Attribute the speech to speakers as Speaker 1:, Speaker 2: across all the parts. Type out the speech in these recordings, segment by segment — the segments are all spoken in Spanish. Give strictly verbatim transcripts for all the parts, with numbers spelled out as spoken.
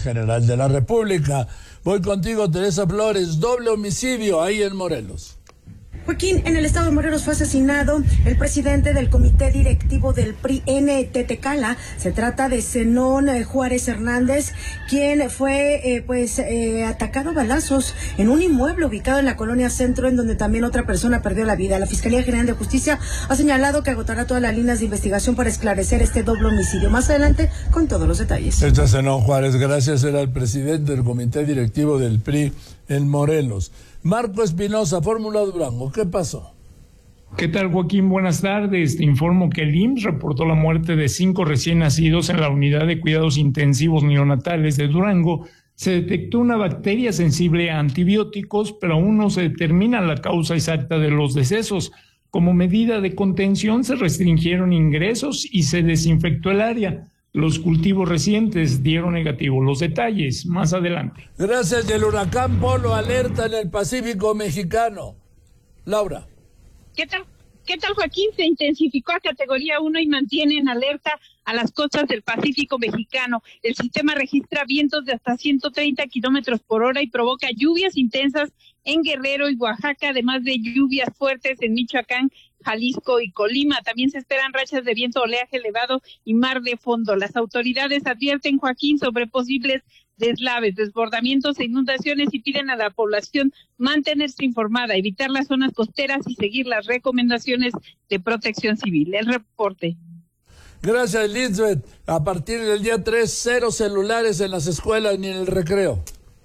Speaker 1: general de la República. Voy contigo, Teresa Flores. Doble homicidio ahí en Morelos.
Speaker 2: Joaquín, en el estado de Morelos fue asesinado el presidente del comité directivo del P R I en Tetecala. Se trata de Zenón Juárez Hernández, quien fue eh, pues eh, atacado a balazos en un inmueble ubicado en la colonia Centro, en donde también otra persona perdió la vida. La Fiscalía General de Justicia ha señalado que agotará todas las líneas de investigación para esclarecer este doble homicidio. Más adelante, con todos los detalles.
Speaker 1: Este Zenón Juárez, gracias, era el presidente del comité directivo del P R I en Morelos. Marco Espinosa, Fórmula Durango, ¿qué pasó?
Speaker 3: ¿Qué tal, Joaquín? Buenas tardes. Te informo que el I M S S reportó la muerte de cinco recién nacidos en la unidad de cuidados intensivos neonatales de Durango. Se detectó una bacteria sensible a antibióticos, pero aún no se determina la causa exacta de los decesos. Como medida de contención, se restringieron ingresos y se desinfectó el área. Los cultivos recientes dieron negativo. Los detalles más adelante.
Speaker 1: Gracias. Del huracán Polo, alerta en el Pacífico mexicano. Laura.
Speaker 4: ¿Qué tal? ¿Qué tal, Joaquín? Se intensificó a categoría uno y mantiene en alerta a las costas del Pacífico mexicano. El sistema registra vientos de hasta ciento treinta kilómetros por hora y provoca lluvias intensas en Guerrero y Oaxaca, además de lluvias fuertes en Michoacán, Jalisco y Colima. También se esperan rachas de viento, oleaje elevado y mar de fondo. Las autoridades advierten, Joaquín, sobre posibles deslaves, desbordamientos e inundaciones y piden a la población mantenerse informada, evitar las zonas costeras y seguir las recomendaciones de Protección Civil. El reporte.
Speaker 1: Gracias, Lisbeth. A partir del día tres, cero celulares en las escuelas ni en el recreo.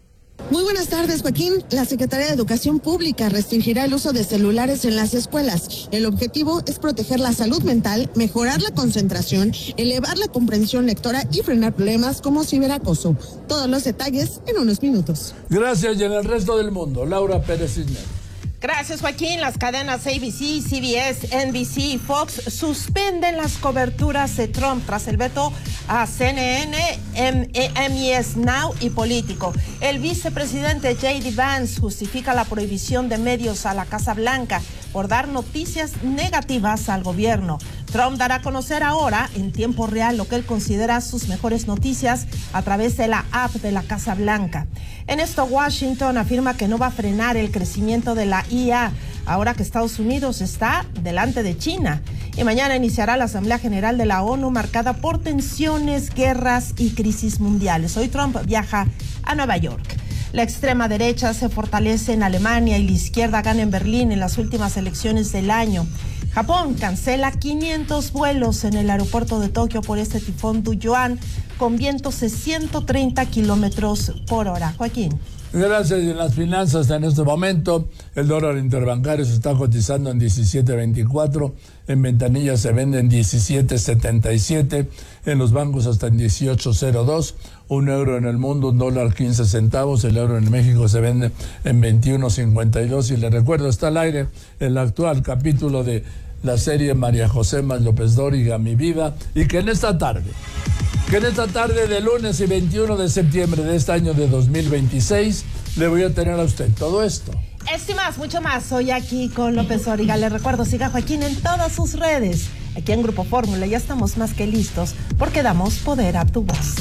Speaker 5: Muy buenas tardes, Joaquín. La Secretaría de Educación Pública restringirá el uso de celulares en las escuelas. El objetivo es proteger la salud mental, mejorar la concentración, elevar la comprensión lectora y frenar problemas como ciberacoso. Todos los detalles en unos minutos.
Speaker 1: Gracias. Y en el resto del mundo, Laura Pérez Cisneros.
Speaker 6: Gracias, Joaquín. Las cadenas A B C, C B S, N B C y Fox suspenden las coberturas de Trump tras el veto a C N N, M E S Now y Político. El vicepresidente J D Vance justifica la prohibición de medios a la Casa Blanca por dar noticias negativas al gobierno. Trump dará a conocer ahora en tiempo real lo que él considera sus mejores noticias a través de la app de la Casa Blanca. En esto, Washington afirma que no va a frenar el crecimiento de la I A, ahora que Estados Unidos está delante de China. Y mañana iniciará la Asamblea General de la ONU marcada por tensiones, guerras y crisis mundiales. Hoy Trump viaja a Nueva York. La extrema derecha se fortalece en Alemania y la izquierda gana en Berlín en las últimas elecciones del año. Japón cancela quinientos vuelos en el aeropuerto de Tokio por este tifón Duyuan con vientos de ciento treinta kilómetros por hora. Joaquín.
Speaker 1: Gracias. Y en las finanzas en este momento, el dólar interbancario se está cotizando en diecisiete veinticuatro, en ventanillas se vende en diecisiete setenta y siete, en los bancos hasta en dieciocho cero dos, un euro en el mundo, un dólar quince centavos, el euro en México se vende en veintiuno cincuenta y dos. Y le recuerdo, está al aire el actual capítulo de la serie María José más López Dóriga, Mi Vida, y que en esta tarde, que en esta tarde de lunes y veintiuno de septiembre de este año de dos mil veintiséis, le voy a tener a usted todo esto.
Speaker 6: Esto y más, mucho más, hoy aquí con López Dóriga. Le recuerdo, siga a Joaquín en todas sus redes. Aquí en Grupo Fórmula ya estamos más que listos porque damos poder a tu voz.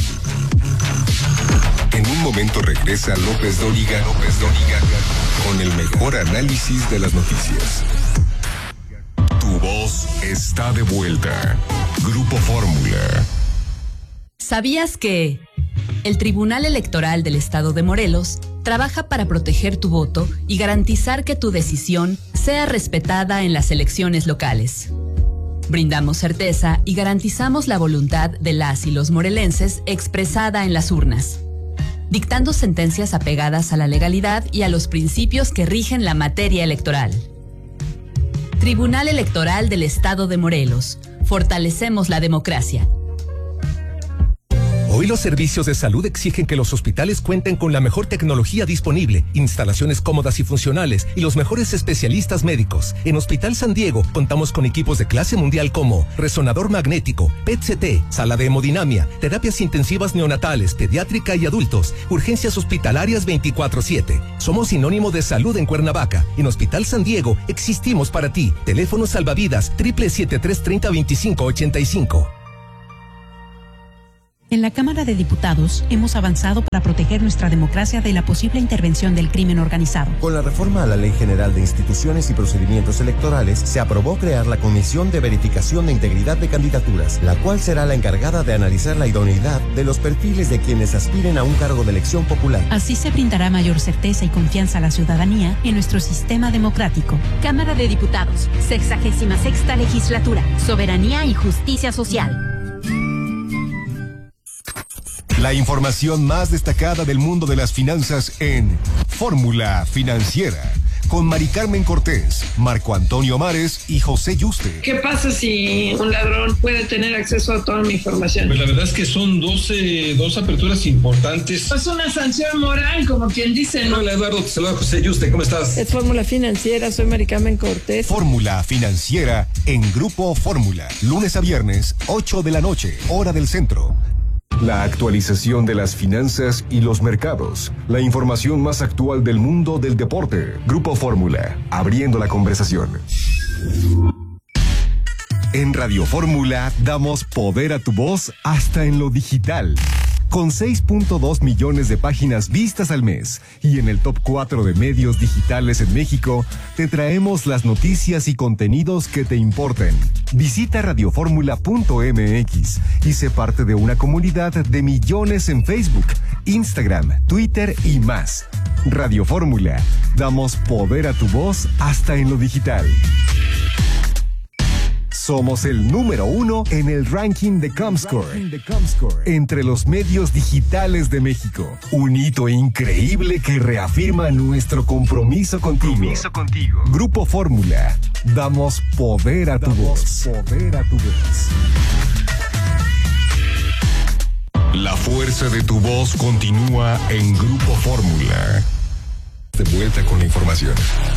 Speaker 7: En un momento regresa López Dóriga, López Dóriga, con el mejor análisis de las noticias. Tu voz está de vuelta. Grupo Fórmula.
Speaker 8: ¿Sabías que el Tribunal Electoral del Estado de Morelos trabaja para proteger tu voto y garantizar que tu decisión sea respetada en las elecciones locales? Brindamos certeza y garantizamos la voluntad de las y los morelenses expresada en las urnas, dictando sentencias apegadas a la legalidad y a los principios que rigen la materia electoral. Tribunal Electoral del Estado de Morelos. Fortalecemos la democracia.
Speaker 9: Hoy los servicios de salud exigen que los hospitales cuenten con la mejor tecnología disponible, instalaciones cómodas y funcionales y los mejores especialistas médicos. En Hospital San Diego contamos con equipos de clase mundial como resonador magnético, P E T C T, sala de hemodinamia, terapias intensivas neonatales, pediátrica y adultos, urgencias hospitalarias veinticuatro siete. Somos sinónimo de salud en Cuernavaca. En Hospital San Diego existimos para ti. Teléfono salvavidas triple siete tres treinta veinticinco ochenta y cinco.
Speaker 10: En la Cámara de Diputados hemos avanzado para proteger nuestra democracia de la posible intervención del crimen organizado.
Speaker 11: Con la reforma a la Ley General de Instituciones y Procedimientos Electorales, se aprobó crear la Comisión de Verificación de Integridad de Candidaturas, la cual será la encargada de analizar la idoneidad de los perfiles de quienes aspiren a un cargo de elección popular.
Speaker 10: Así se brindará mayor certeza y confianza a la ciudadanía en nuestro sistema democrático.
Speaker 12: Cámara de Diputados, sexagésima sexta legislatura, soberanía y justicia social.
Speaker 7: La información más destacada del mundo de las finanzas en Fórmula Financiera, con Mari Carmen Cortés, Marco Antonio Mares y José Yuste.
Speaker 13: ¿Qué pasa si un ladrón puede tener acceso a toda mi información?
Speaker 14: Pues la verdad es que son doce, dos aperturas importantes.
Speaker 13: Es una sanción moral, como quien dice, ¿no?
Speaker 14: Hola Eduardo, te saluda José Yuste, ¿cómo estás?
Speaker 13: Es Fórmula Financiera, soy Mari Carmen Cortés.
Speaker 7: Fórmula Financiera en Grupo Fórmula, lunes a viernes, ocho de la noche, hora del centro. La actualización de las finanzas y los mercados. La información más actual del mundo del deporte. Grupo Fórmula, abriendo la conversación. En Radio Fórmula damos poder a tu voz hasta en lo digital. Con seis punto dos millones de páginas vistas al mes y en el top cuatro de medios digitales en México, te traemos las noticias y contenidos que te importen. Visita radioformula punto m x y sé parte de una comunidad de millones en Facebook, Instagram, Twitter y más. Radio Fórmula, damos poder a tu voz hasta en lo digital. Somos el número uno en el ranking de Comscore, entre los medios digitales de México. Un hito increíble que reafirma nuestro compromiso contigo. Compromiso contigo. Grupo Fórmula, damos poder a tu voz. Poder a tu voz. La fuerza de tu voz continúa en Grupo Fórmula. De vuelta con la información.